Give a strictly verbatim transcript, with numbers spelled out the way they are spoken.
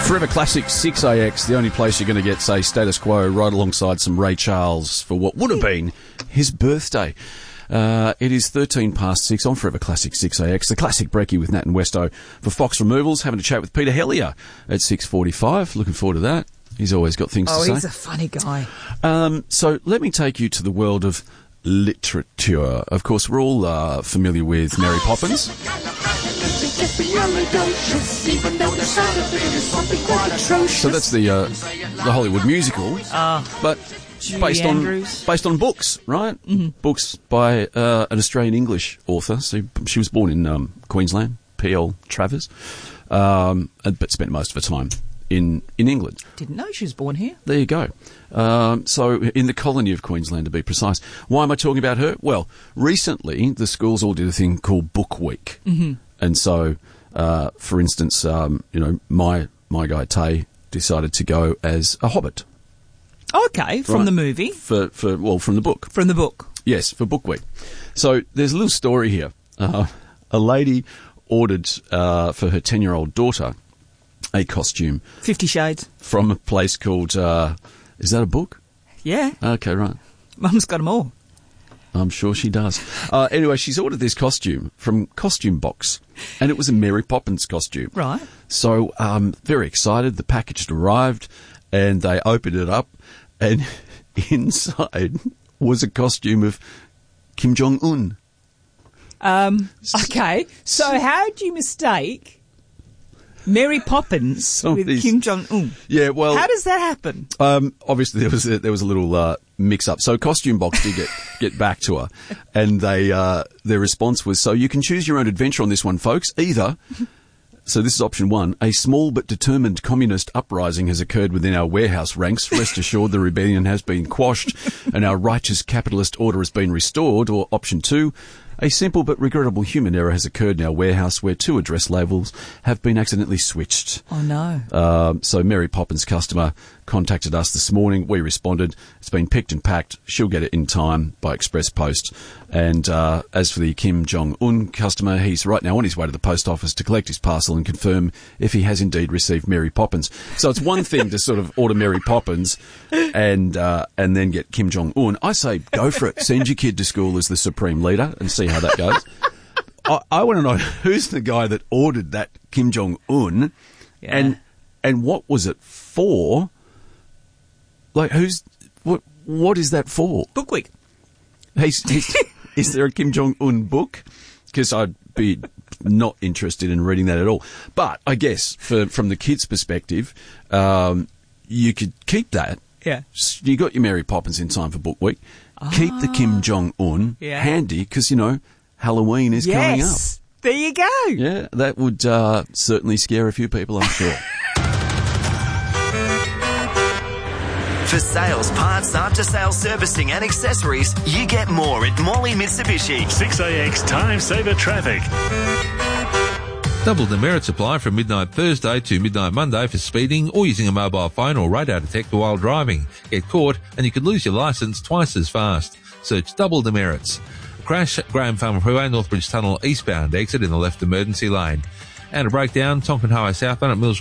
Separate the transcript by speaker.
Speaker 1: Forever Classic six A X, the only place you're going to get, say, Status Quo right alongside some Ray Charles for what would have been his birthday. Uh, it is thirteen past six on Forever Classic six A X, the classic brekkie with Nat and Westo for Fox Removals, having a chat with Peter Hellier at six forty-five. Looking forward to that. He's always got things
Speaker 2: oh,
Speaker 1: to say.
Speaker 2: Oh, he's a funny guy.
Speaker 1: Um, so let me take you to the world of literature. Of course, we're all uh, familiar with Mary Poppins. So that's the uh, the Hollywood musical,
Speaker 2: uh,
Speaker 1: but
Speaker 2: Julie
Speaker 1: based
Speaker 2: Andrews.
Speaker 1: on based on books, right?
Speaker 2: Mm-hmm.
Speaker 1: Books by uh, an Australian English author. So she was born in um, Queensland, P L Travers, um, but spent most of her time in in England.
Speaker 2: Didn't know she was born here.
Speaker 1: There you go. Um, so in the colony of Queensland, to be precise. Why am I talking about her? Well, recently the schools all did a thing called Book Week,
Speaker 2: mm-hmm.
Speaker 1: and so, uh, for instance, um, you know, my my guy Tay decided to go as a hobbit.
Speaker 2: Okay, from
Speaker 1: right?
Speaker 2: the movie.
Speaker 1: For for well, from the book.
Speaker 2: From the book.
Speaker 1: Yes, for Book Week. So there's a little story here. Uh, a lady ordered uh, for her ten-year-old daughter a costume.
Speaker 2: Fifty Shades.
Speaker 1: From a place called, uh, is that a book?
Speaker 2: Yeah.
Speaker 1: Okay, right.
Speaker 2: Mum's got them all.
Speaker 1: I'm sure she does. Uh, anyway, she's ordered this costume from Costume Box, and it was a Mary Poppins costume.
Speaker 2: Right.
Speaker 1: So, um, very excited. The package had arrived, and they opened it up, and inside was a costume of Kim Jong-un.
Speaker 2: Um, okay, so how do you mistake Mary Poppins
Speaker 1: Some
Speaker 2: with
Speaker 1: these-
Speaker 2: Kim Jong-un?
Speaker 1: Yeah, well...
Speaker 2: How does that happen?
Speaker 1: Um, obviously, there was a, there was a little uh, mix-up. So Costume Box did get, get back to her, and they uh, their response was, so you can choose your own adventure on this one, folks. Either, so this is option one, a small but determined communist uprising has occurred within our warehouse ranks. Rest assured the rebellion has been quashed and our righteous capitalist order has been restored. Or option two, a simple but regrettable human error has occurred in our warehouse where two address labels have been accidentally switched.
Speaker 2: Oh, no.
Speaker 1: Um, so Mary Poppins customer contacted us this morning. We responded. It's been picked and packed. She'll get it in time by express post. And uh, as for the Kim Jong-un customer, he's right now on his way to the post office to collect his parcel and confirm if he has indeed received Mary Poppins. So it's one thing to sort of order Mary Poppins and uh, and then get Kim Jong-un. I say go for it. Send your kid to school as the supreme leader and see how that goes. I, I want to know who's the guy that ordered that Kim Jong-un,
Speaker 2: Yeah.
Speaker 1: and and what was it for? Like, who's what? What is that for?
Speaker 2: Book Week.
Speaker 1: He's, he's, is there a Kim Jong-un book? Because I'd be not interested in reading that at all. But I guess for, from the kids' perspective, um, you could keep that.
Speaker 2: Yeah.
Speaker 1: You got your Mary Poppins in time for Book Week. Ah. Keep the Kim Jong-un
Speaker 2: yeah.
Speaker 1: handy because, you know, Halloween is
Speaker 2: yes.
Speaker 1: coming up.
Speaker 2: There you go.
Speaker 1: Yeah, that would uh, certainly scare a few people, I'm sure.
Speaker 3: For sales, parts, after-sales servicing and accessories, you get more at Morley Mitsubishi.
Speaker 4: six A X Time Saver Traffic.
Speaker 5: Double demerits apply from midnight Thursday to midnight Monday for speeding or using a mobile phone or radar detector while driving. Get caught and you could lose your licence twice as fast. Search double demerits. Crash at Graham Farm Freeway, Northbridge Tunnel eastbound exit in the left emergency lane. And a breakdown, Tonkin Highway southbound at Mills